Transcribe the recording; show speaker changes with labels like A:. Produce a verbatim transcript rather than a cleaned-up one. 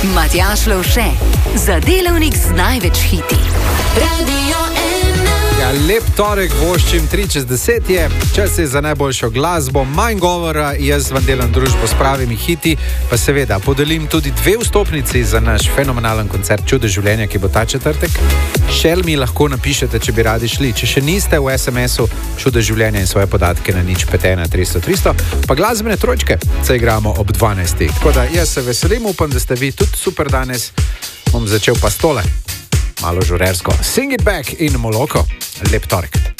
A: Matjaž Lovše, za delavnik z največ hiti. Radio ena.
B: Ja, lep torek voščim, tri čez deset je, čas je za najboljšo glasbo, manj govora, jaz vam delam družbo s pravimi hiti, pa seveda podelim tudi dve vstopnici za naš fenomenalen koncert Čudo življenja, ki bo ta četrtek. Šel mi lahko napišete, če bi radi šli, če še niste v es em esu Čudo življenja in svoje podatke na nič pet ena tristo tristo, pa glasbene trojčke se igramo ob dvanajstih. Tako da jaz se veselim, upam, da ste vi tudi super danes. Bom začel pa s tole, malo žurersko. Sing It Back in Moloko. Lep torek.